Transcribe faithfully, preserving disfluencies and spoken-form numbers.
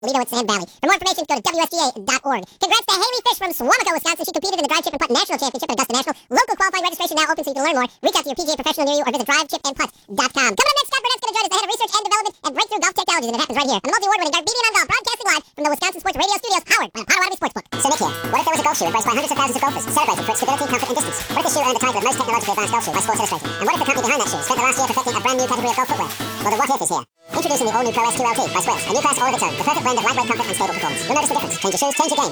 Toledo at Sand Valley. For more information, go to W S D A dot org. Congrats to Haley Fish from Swamico, Wisconsin. She competed in the Drive Chip and Putt National Championship at Augusta National. Local qualifying registration now open, so you can learn more. Reach out to your P G A professional near you or visit drive chip and putt dot com. Coming up next, Scott Burnett's going to join us, the head of research and development and breakthrough golf technologies, and it happens right here on the multi-award-winning Garbedian on Golf, broadcasting live from the Wisconsin Sports Radio Studios, powered by the Potawatomi Sportsbook. So Nick here. What if there was a golf shoe embraced by hundreds of thousands of golfers, celebrated for its stability, comfort, and distance? What if the shoe earned the title of most technologically advanced golf shoe by Sports Illustrated? And what if the company behind that shoe spent the last year perfecting a brand new category of golf footwear? Well, the what if is here. Introducing the all-new Pro S two L T by Swiss, a new class all of its own, the perfect blend of lightweight comfort and stable performance. You'll notice the difference. Change your shoes, change your game.